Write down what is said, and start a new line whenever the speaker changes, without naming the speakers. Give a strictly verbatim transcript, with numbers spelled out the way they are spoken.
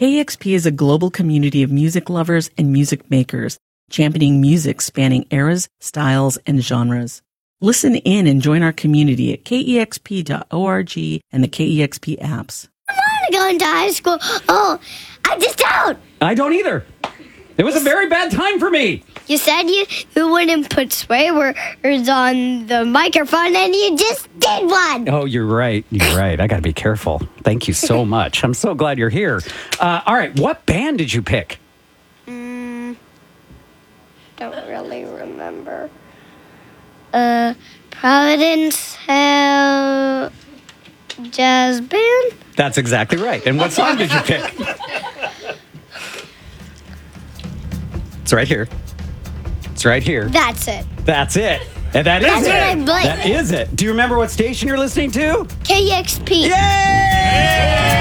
K E X P is a global community of music lovers and music makers, championing music spanning eras, styles, and genres. Listen in and join our community at K E X P dot org and the K E X P apps.
I want to go into high school. Oh, I just don't.
I don't either. It was a very bad time for me.
You said you, you wouldn't put swear words on the microphone, and you just did one.
Oh, you're right. You're right. I got to be careful. Thank you so much. I'm so glad you're here. Uh, all right. What band did you pick?
Mm, don't really remember. Uh, Providence Hill Jazz Band?
That's exactly right. And what song did you pick? It's right here. It's right here.
That's it.
That's it. And that is
That's
it.
what I believe.
That is it. Do you remember what station you're listening to?
K E X P.
Yay!